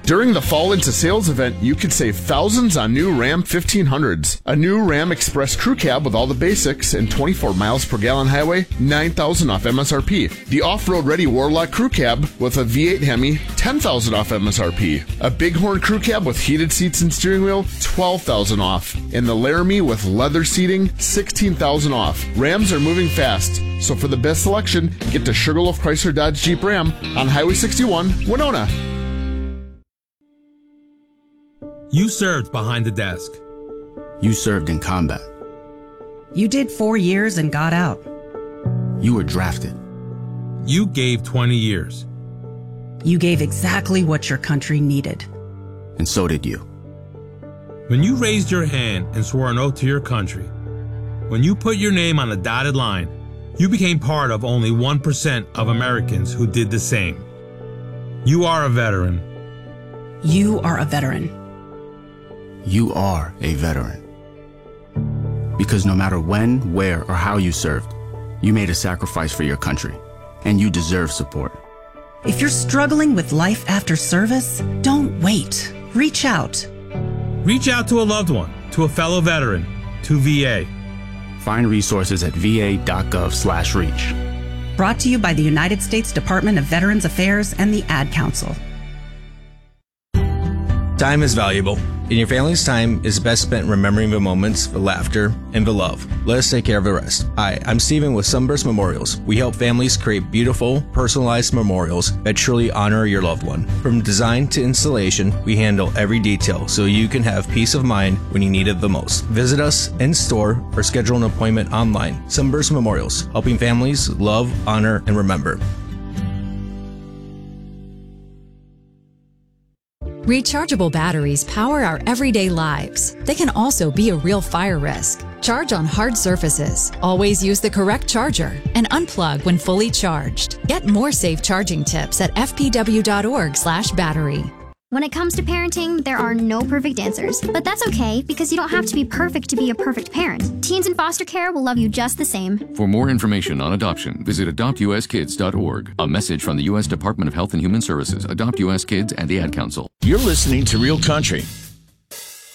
During the Fall Into Sales event, you could save thousands on new Ram 1500s. A new Ram Express Crew Cab with all the basics and 24 miles per gallon highway, $9,000 off MSRP. The off-road ready Warlock Crew Cab with a V8 Hemi, $10,000 off MSRP. A Bighorn Crew Cab with heated seats and steering wheel, $12,000 off. And the Laramie with leather seating, $16,000 off. Rams are moving fast, so for the best selection, get to Sugarloaf Chrysler Dodge Jeep Ram on Highway 61, Winona. You served behind the desk. You served in combat. You did 4 years and got out. You were drafted. You gave 20 years. You gave exactly what your country needed. And so did you. When you raised your hand and swore an oath to your country, when you put your name on the dotted line, you became part of only 1% of Americans who did the same. You are a veteran. You are a veteran. You are a veteran. Because no matter when, where, or how you served, you made a sacrifice for your country, and you deserve support. If you're struggling with life after service, don't wait. Reach out. Reach out to a loved one, to a fellow veteran, to VA. Find resources at va.gov/reach. Brought to you by the United States Department of Veterans Affairs and the Ad Council. Time is valuable, and your family's time is best spent remembering the moments, the laughter, and the love. Let us take care of the rest. Hi, I'm Steven with Sunburst Memorials. We help families create beautiful, personalized memorials that truly honor your loved one. From design to installation, we handle every detail so you can have peace of mind when you need it the most. Visit us in store or schedule an appointment online. Sunburst Memorials, helping families love, honor, and remember. Rechargeable batteries power our everyday lives. They can also be a real fire risk. Charge on hard surfaces. Always use the correct charger and unplug when fully charged. Get more safe charging tips at fpw.org/battery. When it comes to parenting, there are no perfect answers. But that's okay, because you don't have to be perfect to be a perfect parent. Teens in foster care will love you just the same. For more information on adoption, visit adoptuskids.org. A message from the U.S. Department of Health and Human Services, Adopt U.S. Kids, and the Ad Council. You're listening to Real Country